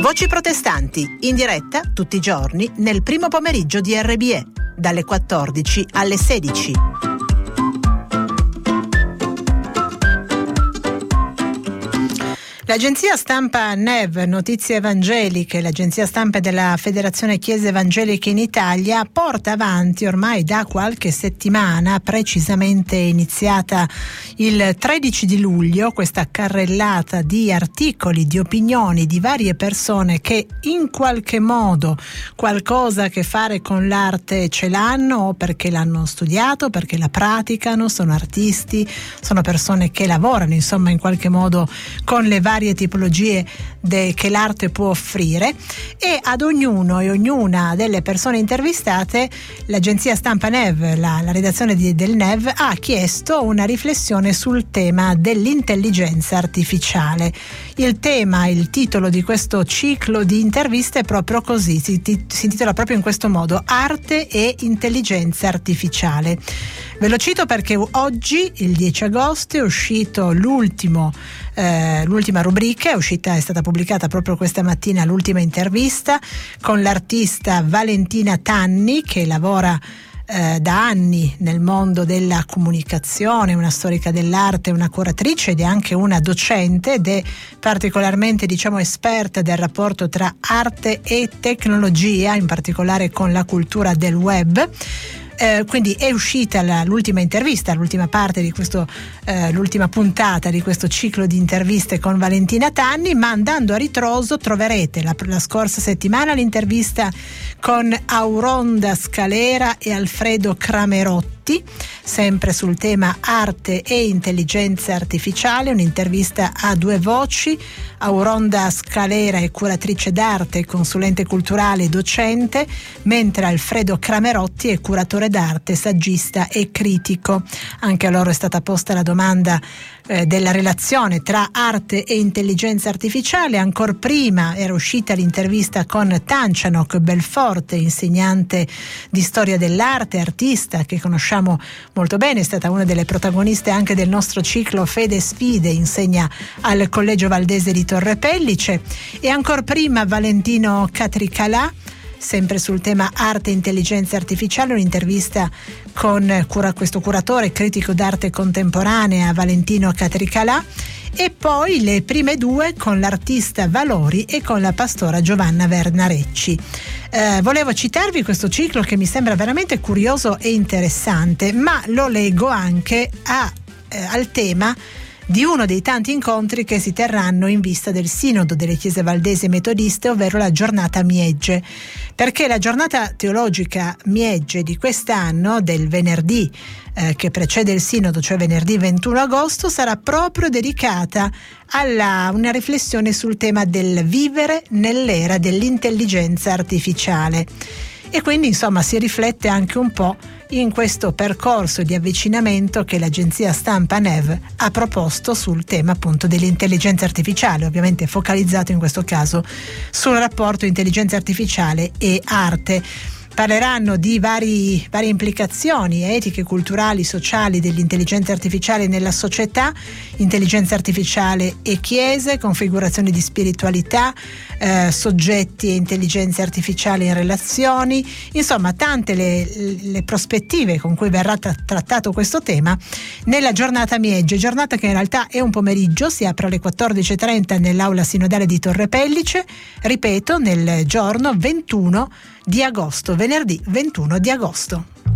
Voci protestanti, in diretta tutti i giorni nel primo pomeriggio di RBE, dalle 14 alle 16. L'agenzia stampa NEV, Notizie Evangeliche, l'agenzia stampa della Federazione Chiese Evangeliche in Italia, porta avanti ormai da qualche settimana, precisamente iniziata il 13 di luglio, questa carrellata di articoli, di opinioni di varie persone che in qualche modo qualcosa a che fare con l'arte ce l'hanno, o perché l'hanno studiato, perché la praticano, sono artisti, sono persone che lavorano insomma in qualche modo con le varie tipologie che l'arte può offrire, e ad ognuno e ognuna delle persone intervistate l'agenzia stampa NEV, la redazione del NEV, ha chiesto una riflessione sul tema dell'intelligenza artificiale. Il titolo di questo ciclo di interviste è proprio così, si intitola proprio in questo modo: Arte e intelligenza artificiale. Ve lo cito perché oggi, il 10 agosto, è uscito l'ultima rubrica, è stata pubblicata proprio questa mattina l'ultima intervista con l'artista Valentina Tanni, che lavora da anni nel mondo della comunicazione, una storica dell'arte, una curatrice ed è anche una docente, ed è particolarmente esperta del rapporto tra arte e tecnologia, in particolare con la cultura del web. Quindi è uscita l'ultima intervista, l'ultima parte di l'ultima puntata di questo ciclo di interviste con Valentina Tanni, ma andando a ritroso troverete la scorsa settimana l'intervista con Auronda Scalera e Alfredo Cramerotti, sempre sul tema arte e intelligenza artificiale, un'intervista a due voci. Auronda Scalera è curatrice d'arte, consulente culturale e docente, mentre Alfredo Cramerotti è curatore d'arte, saggista e critico. Anche a loro è stata posta la domanda della relazione tra arte e intelligenza artificiale. Ancor prima era uscita l'intervista con Tancianok Belforte, insegnante di storia dell'arte, artista che conosciamo molto bene, è stata una delle protagoniste anche del nostro ciclo Fede e Sfide, insegna al Collegio Valdese di Torre Pellice. E ancor prima Valentino Catricalà, sempre sul tema arte e intelligenza artificiale, un'intervista con questo curatore critico d'arte contemporanea Valentino Catricalà, e poi le prime due con l'artista Valori e con la pastora Giovanna Vernarecci. Volevo citarvi questo ciclo che mi sembra veramente curioso e interessante, ma lo leggo anche al tema di uno dei tanti incontri che si terranno in vista del Sinodo delle Chiese Valdesi Metodiste, ovvero la giornata Miegge, perché la giornata teologica Miegge di quest'anno, del venerdì che precede il Sinodo, cioè venerdì 21 agosto, sarà proprio dedicata a una riflessione sul tema del vivere nell'era dell'intelligenza artificiale. E quindi si riflette anche un po' in questo percorso di avvicinamento che l'agenzia stampa NEV ha proposto sul tema appunto dell'intelligenza artificiale, ovviamente focalizzato in questo caso sul rapporto intelligenza artificiale e arte. Parleranno di varie implicazioni etiche, culturali, sociali dell'intelligenza artificiale nella società, intelligenza artificiale e chiese, configurazioni di spiritualità, soggetti e intelligenza artificiale in relazioni, tante le prospettive con cui verrà trattato questo tema nella giornata Miegge, giornata che in realtà è un pomeriggio, si apre alle 14:30 nell'aula sinodale di Torre Pellice, ripeto, nel giorno 21 di agosto, venerdì 21 di agosto.